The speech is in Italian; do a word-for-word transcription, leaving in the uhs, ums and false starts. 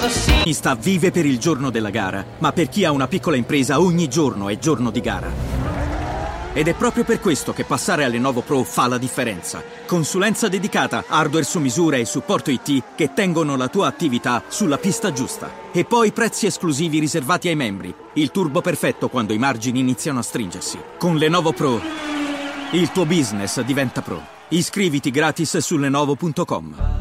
Sta vive per il giorno della gara, ma per chi ha una piccola impresa ogni giorno è giorno di gara. Ed è proprio per questo che passare a Lenovo Pro fa la differenza. Consulenza dedicata, hardware su misura e supporto I T che tengono la tua attività sulla pista giusta. E poi prezzi esclusivi riservati ai membri. Il turbo perfetto quando i margini iniziano a stringersi. Con Lenovo Pro, il tuo business diventa pro. Iscriviti gratis su lenovo punto com.